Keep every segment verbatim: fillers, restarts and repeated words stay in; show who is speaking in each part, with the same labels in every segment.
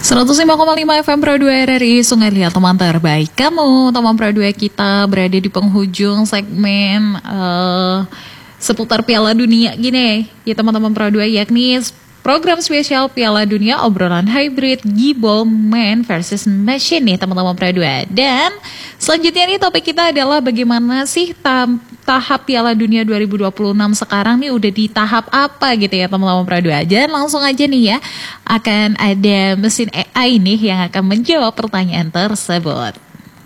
Speaker 1: seratus lima koma lima F M Pro dua R R I Sungai Liat, teman terbaik kamu. Teman Pro dua kita berada di penghujung segmen uh, seputar Piala Dunia gini ya teman-teman Pro dua, yakni program spesial Piala Dunia obrolan hybrid Gibol Man versus Machine nih teman-teman Pro dua. Dan selanjutnya nih topik kita adalah bagaimana sih tam, tahap Piala Dunia dua ribu dua puluh enam sekarang nih udah di tahap apa gitu ya teman-teman Pro dua. Dan langsung aja nih ya, akan ada mesin A I nih yang akan menjawab pertanyaan tersebut.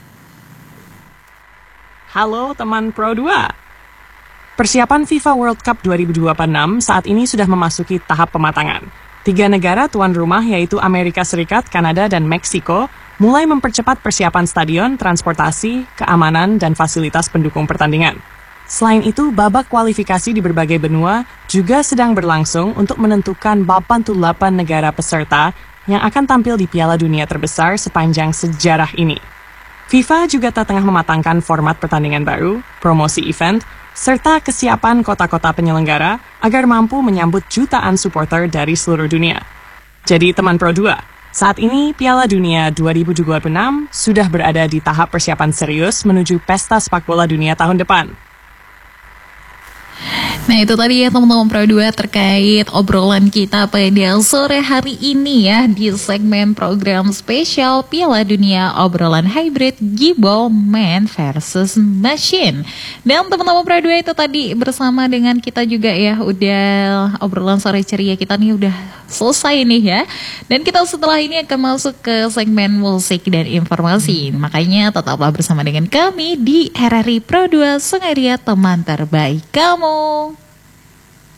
Speaker 2: Halo teman Pro dua. Persiapan FIFA World Cup dua ribu dua puluh enam saat ini sudah memasuki tahap pematangan. Tiga negara tuan rumah yaitu Amerika Serikat, Kanada, dan Meksiko mulai mempercepat persiapan stadion, transportasi, keamanan, dan fasilitas pendukung pertandingan. Selain itu, babak kualifikasi di berbagai benua juga sedang berlangsung untuk menentukan delapan puluh delapan negara peserta yang akan tampil di Piala Dunia terbesar sepanjang sejarah ini. FIFA juga tengah mematangkan format pertandingan baru, promosi event, serta kesiapan kota-kota penyelenggara agar mampu menyambut jutaan supporter dari seluruh dunia. Jadi teman Pro dua, saat ini Piala Dunia dua ribu dua puluh enam sudah berada di tahap persiapan serius menuju pesta sepak bola dunia tahun depan.
Speaker 1: Nah itu tadi ya teman-teman Pro dua terkait obrolan kita pada sore hari ini ya di segmen program spesial Piala Dunia obrolan hybrid Gibol Man versus Machine. Dan teman-teman Pro dua itu tadi bersama dengan kita juga ya, udah obrolan sore ceria kita nih udah selesai nih ya. Dan kita setelah ini akan masuk ke segmen musik dan informasi. Makanya tetaplah bersama dengan kami di R R I Pro dua Sungai Liat, teman terbaik kamu.